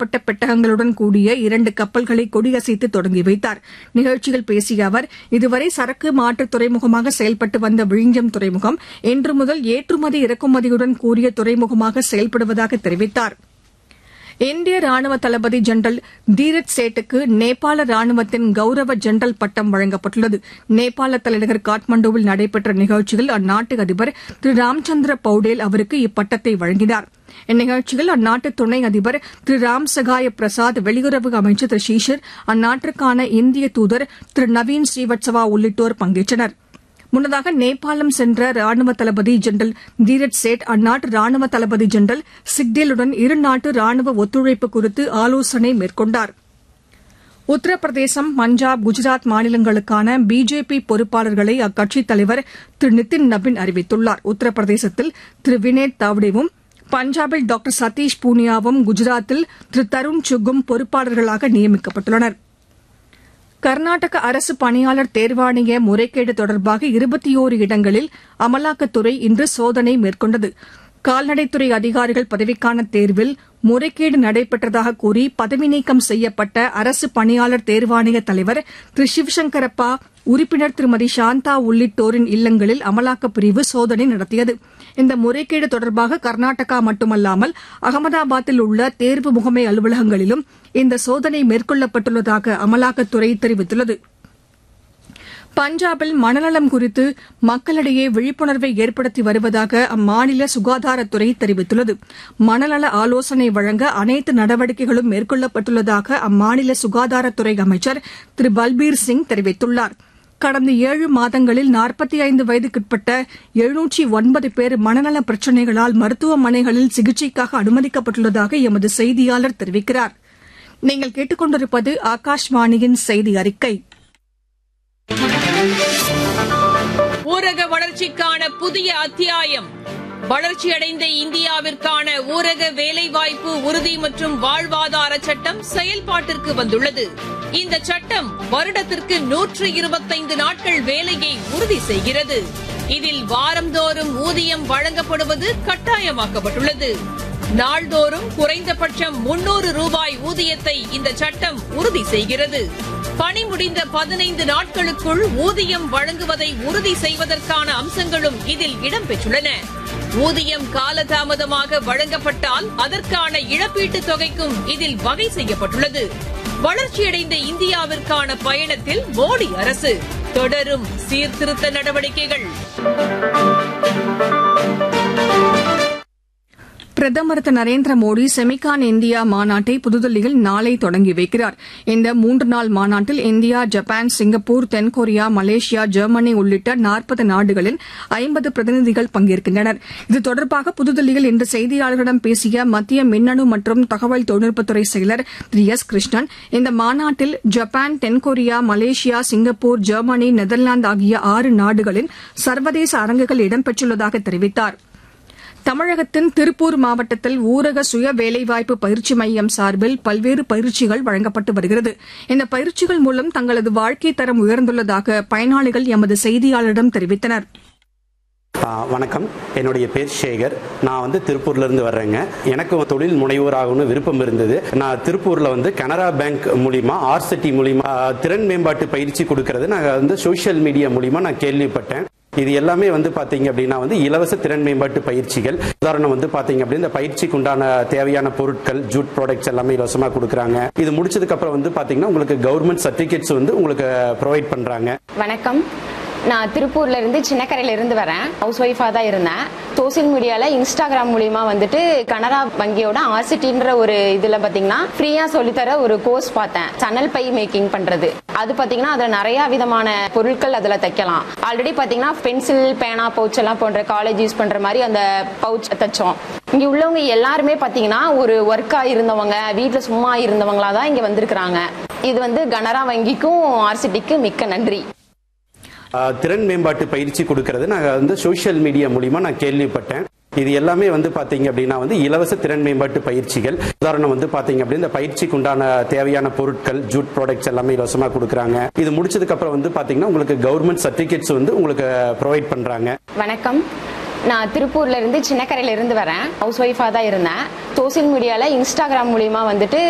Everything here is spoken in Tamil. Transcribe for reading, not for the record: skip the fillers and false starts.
செய்யப்பட்ட பெட்டகங்களுடன் கூடிய 2 கப்பல்களை கொடியசைத்து தொடங்கி வைத்தார். நிகழ்ச்சியில் பேசிய அவர், இதுவரை சரக்கு மாற்று துறைமுகமாக செயல்பட்டு வந்த விழிஞம் துறைமுகம் இன்று முதல் ஏற்றுமதி இறக்குமதியுடன் கூடிய துறைமுகமாக செயல்படுவதாக தெரிவித்தார். இந்திய ராணுவ தளபதி ஜெனரல் தீரத் சேட்டுக்கு நேபாள ராணுவத்தின் கௌரவ ஜெனரல் பட்டம் வழங்கப்பட்டுள்ளது. நேபாள தலைநகர் காட்மாண்டுவில் நடைபெற்ற நிகழ்ச்சியில் அந்நாட்டு அதிபர் திரு ராம்சந்திர பௌடேல் அவருக்கு இப்பட்டத்தை வழங்கினார். இந்நிகழ்ச்சியில் அந்நாட்டு துணை அதிபர் திரு ராம்சகாய பிரசாத், வெளியுறவு அமைச்சர் திரு ஷீஷர், அந்நாட்டிற்கான இந்திய தூதர் திரு நவீன் ஸ்ரீவத்சவா உள்ளிட்டோர் பங்கேற்றனர். முன்னதாக நேபாளம் சென்ற ராணுவ தளபதி ஜெனரல் தீரத் சேட் அந்நாட்டு ராணுவ தளபதி ஜெனரல் சிக்டேலுடன் இருநாட்டு ராணுவ ஒத்துழைப்பு குறித்து ஆலோசனை மேற்கொண்டார். உத்தரப்பிரதேசம், பஞ்சாப், குஜராத் மாநிலங்களுக்கான பிஜேபி பொறுப்பாளர்களை அக்கட்சித் தலைவர் திரு நிதின் நபின் அறிவித்துள்ளார். உத்தரப்பிரதேசத்தில் திரு வினேத் தாவ்டேவும், பஞ்சாபில் டாக்டர் சதீஷ் பூனியாவும், குஜராத்தில் திரு தருண் சுக்கும் பொறுப்பாளர்களாக நியமிக்கப்பட்டுள்ளனா். கர்நாடக அரசு பணியாளர் தேர்வாணைய முறைகேடு தொடர்பாக 21 இடங்களில் அமலாக்கத்துறை இன்று சோதனை மேற்கொண்டது. கால்நடைத்துறை அதிகாரிகள் பதவிக்கான தேர்வில் முறைகேடு நடைபெற்றதாக கூறி பதவி நீக்கம் செய்யப்பட்ட அரசு பணியாளர் தேர்வாணைய தலைவர் திரு சிவசங்கரப்பா, உறுப்பினர் திருமதி சாந்தா உள்ளிட்டோரின் இல்லங்களில் அமலாக்கப் பிரிவு சோதனை நடத்தியது. இந்த முறைகேடு தொடர்பாக கர்நாடகா மட்டுமல்லாமல் அகமதாபாத்தில் உள்ள தேர்வு முகமை அலுவலகங்களிலும் இந்த சோதனை மேற்கொள்ளப்பட்டுள்ளதாக அமலாக்கத்துறை தெரிவித்துள்ளது. பஞ்சாபில் மனநலம் குறித்து மக்களிடையே விழிப்புணர்வை ஏற்படுத்தி வருவதாக அம்மாநில சுகாதாரத்துறை தெரிவித்துள்ளது. மனநல ஆலோசனை வழங்க அனைத்து நடவடிக்கைகளும் மேற்கொள்ளப்பட்டுள்ளதாக அம்மாநில சுகாதாரத்துறை அமைச்சர் திரு பல்பீர் சிங் தெரிவித்துள்ளார். கடந்த 7 மாதங்களில் 45 வயதுக்குட்பட்ட 709 பேர் மனநல பிரச்சினைகளால் மருத்துவமனைகளில் சிகிச்சைக்காக அனுமதிக்கப்பட்டுள்ளதாக எமது செய்தியாளர் தெரிவிக்கிறார். நீங்கள் கேட்டுக் கொண்டிருப்பது ஆகாஷ்வாணியின் செய்தி அறிக்கை. ஊரக வளர்ச்சிக்கான புதிய அத்தியாயம். வளர்ச்சியடைந்த இந்தியாவிற்கான ஊரக வேலைவாய்ப்பு உறுதி மற்றும் வாழ்வாதார சட்டம் செயல்பாட்டிற்கு வந்துள்ளது. இந்த சட்டம் வருடத்திற்கு 125 நாட்கள் வேலையை உறுதி செய்கிறது. இதில் வாரந்தோறும் ஊதியம் வழங்கப்படுவது கட்டாயமாக்கப்பட்டுள்ளது. நாள்தோறும் குறைந்தபட்சம் 300 ரூபாய் ஊதியத்தை இந்த சட்டம் உறுதி செய்கிறது. பணி முடிந்த 15 நாட்களுக்குள் ஊதியம் வழங்குவதை உறுதி செய்வதற்கான அம்சங்களும் இதில் இடம்பெற்றுள்ளன. ஊதியம் காலதாமதமாக வழங்கப்பட்டால் அதற்கான இழப்பீட்டுத் தொகைக்கும் இதில் வகை செய்யப்பட்டுள்ளது. வளர்ச்சியடைந்த இந்தியாவிற்கான பயணத்தில் மோடி அரசு தொடரும் சீர்திருத்த நடவடிக்கைகள். பிரதமர் திரு நரேந்திர மோடி செமிகான் இந்தியா மாநாட்டை புதுதில்லியில் நாளை தொடங்கி வைக்கிறார். இந்த 3 நாள் மாநாட்டில் இந்தியா, ஜப்பான், சிங்கப்பூர், தென்கொரியா, மலேசியா, ஜெர்மனி உள்ளிட்ட 40 நாடுகளின் 50 பிரதிநிதிகள் பங்கேற்கின்றனர். இது தொடர்பாக புதுதில்லியில் இன்று செய்தியாளர்களிடம் பேசிய மத்திய மின்னணு மற்றும் தகவல் தொழில்நுட்பத்துறை செயலர் திரு எஸ் கிருஷ்ணன், இந்த மாநாட்டில் ஜப்பான், தென்கொரியா, மலேசியா, சிங்கப்பூர், ஜெர்மனி, நெதர்லாந்து ஆகிய 6 நாடுகளின் சர்வதேச அரங்குகள் இடம்பெற்றுள்ளதாக தெரிவித்தார். தமிழகத்தின் திருப்பூர் மாவட்டத்தில் ஊரக சுய வேலைவாய்ப்பு பயிற்சி மையம் சார்பில் பல்வேறு பயிற்சிகள் வழங்கப்பட்டு வருகிறது. இந்த பயிற்சிகள் மூலம் தங்களது வாழ்க்கை தரம் உயர்ந்துள்ளதாக பயனாளிகள் எமது செய்தியாளரிடம் தெரிவித்தனர். வணக்கம், என்னுடைய பேர் சேகர். நான் திருப்பூர்லேருந்து வர்றேங்க. எனக்கு தொழில் முனைவோராகணும் விருப்பம் இருந்தது. நான் திருப்பூரில் கனரா பேங்க் மூலிமா ஆர்சிட்டி மூலிமா திறன் மேம்பாட்டு பயிற்சி கொடுக்கறது நான் சோஷியல் மீடியா மூலிமா நான் கேள்விப்பட்டேன். இது எல்லாமே பாத்தீங்க அப்படின்னா இலவச திறன் மேம்பாட்டு பயிற்சிகள். உதாரணம் பாத்தீங்க அப்படின்னா இந்த பயிற்சிக்கு உண்டான தேவையான பொருட்கள், ஜூட் ப்ராடக்ட்ஸ் எல்லாமே இலவசமா கொடுக்குறாங்க. இது முடிச்சதுக்கு அப்புறம் பாத்தீங்கன்னா உங்களுக்கு கவர்மெண்ட் சர்டிபிகேட்ஸ் உங்களுக்கு ப்ரொவைட் பண்றாங்க. வணக்கம், நான் திருப்பூர்ல இருந்து சின்னக்கரையில இருந்து வரேன். ஹவுஸ் ஒய்ஃபா தான் இருந்தேன். சோசியல் மீடியால இன்ஸ்டாகிராம் மூலியமா கனரா வங்கியோட ஆர்சிட்டின்ற ஒரு இதுல பாத்தீங்கன்னா ஃப்ரீயா சொல்லித்தர ஒரு கோர்ஸ் பார்த்தேன். சன்னல் பை மேக்கிங் பண்றது. அது பாத்தீங்கன்னா அதுல நிறைய விதமான பொருட்கள் அதுல தைக்கலாம். ஆல்ரெடி பாத்தீங்கன்னா பென்சில், பேனா, பவுச் எல்லாம் போன்ற காலேஜ் யூஸ் பண்ற மாதிரி அந்த பவுச் தைச்சோம். இங்க உள்ளவங்க எல்லாருமே பாத்தீங்கன்னா ஒரு ஒர்க்கா இருந்தவங்க, வீட்டுல சும்மா இருந்தவங்களா தான் இங்க வந்திருக்கிறாங்க. இது கனரா வங்கிக்கும் ஆர்சிட்டிக்கும் மிக்க நன்றி. திறன் மேம்பாட்டு பயிற்சி கொடுக்கறது நான் சோஷியல் மீடியா மூலிமா நான் கேள்விப்பட்டேன். இது எல்லாமே பாத்தீங்க அப்படின்னா இலவச திறன் மேம்பாட்டு பயிற்சிகள். உதாரணம் பாத்தீங்க அப்படின்னா இந்த பயிற்சிக்கு உண்டான தேவையான பொருட்கள், ஜூட் ப்ராடக்ட்ஸ் எல்லாமே இலவசமா கொடுக்குறாங்க. இது முடிச்சதுக்கு அப்புறம் பாத்தீங்கன்னா உங்களுக்கு கவர்மெண்ட் சர்டிபிகேட்ஸ் உங்களுக்கு ப்ரொவைட் பண்றாங்க. வணக்கம், நான் திருப்பூர்ல இருந்து சின்னக்கரையில இருந்து வரேன். ஹவுஸ் ஒய்ஃபா தான் இருந்தேன். சோசியல் மீடியால இன்ஸ்டாகிராம் மூலியமா